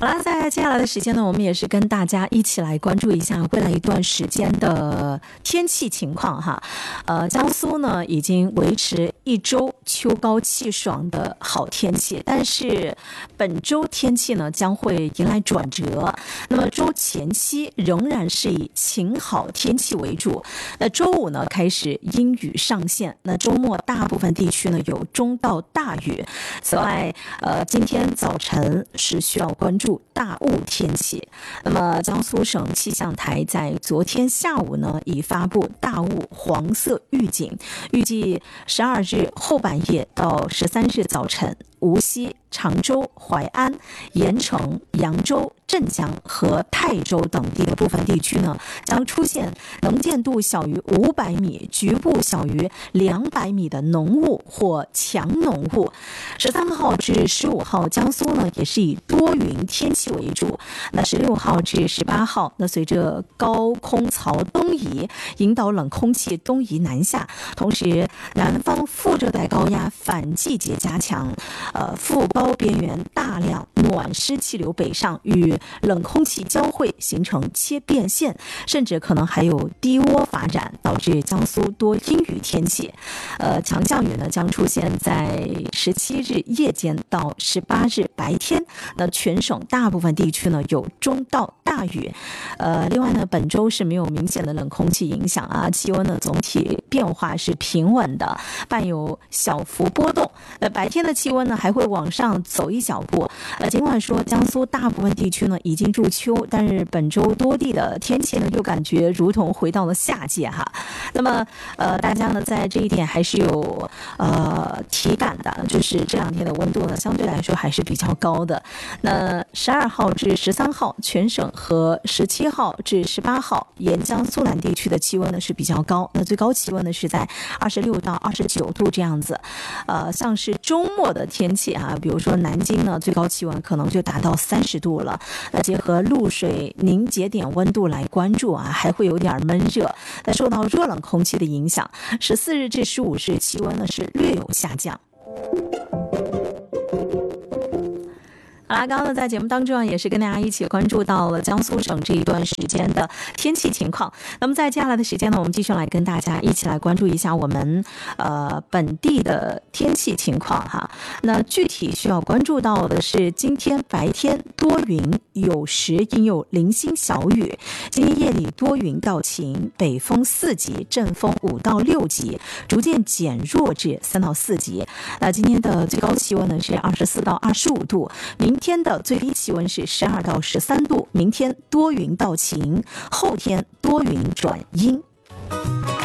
好了，在接下来的时间呢，我们也是跟大家一起来关注一下未来一段时间的天气情况哈。江苏呢已经维持一周秋高气爽的好天气，但是本周天气呢将会迎来转折。那么周前期仍然是以晴好天气为主，那周五呢开始阴雨上线，那周末大部分地区呢有中到大雨。此外，今天早晨是需要关注大雾天气。那么江苏省气象台在昨天下午呢已发布大雾黄色预警，预计12日后半夜到13日早晨，无锡、常州、淮安、盐城、扬州、镇江和泰州等地的部分地区呢，将出现能见度小于500米、局部小于200米的浓雾或强浓雾。13号至15号，江苏呢也是以多云天气为主。那16号至18号，那随着高空槽东移，引导冷空气东移南下，同时南方副热带高压反季节加强，副高边缘大量暖湿气流北上，与冷空气交汇形成切变线，甚至可能还有低涡发展，导致江苏多阴雨天气。强降雨呢将出现在17日夜间到18日白天，那全省大部分地区呢有中到大雨。另外呢，本周是没有明显的冷空气影响啊，气温呢总体变化是平稳的，伴有小幅波动。白天的气温呢还会往上走一小步。尽管说江苏大部分地区呢已经入秋，但是本周多地的天气呢又感觉如同回到了夏季哈。那么大家呢在这一点还是有体感的，就是这两天的温度呢相对来说还是比较高的。那12号至13号全省和17号至18号沿江苏南地区的气温呢是比较高，那最高气温呢是在26到29度这样子。像是周末的天气啊，比如说南京呢最高气温可能就达到30度了。那结合露水凝结点温度来关注啊，还会有点闷热。那受到热冷空气的影响，14日至15日气温呢是略有下降。好啦，刚刚呢在节目当中也是跟大家一起关注到了江苏省这一段时间的天气情况。那么在接下来的时间呢，我们继续来跟大家一起来关注一下我们本地的天气情况哈。那具体需要关注到的是，今天白天多云，有时应有零星小雨。今天夜里多云到晴，北风4级，阵风5到6级，逐渐减弱至3到4级。那今天的最高气温呢是24到25度，明天的最低气温是12到13度。明天多云到晴，后天多云转阴。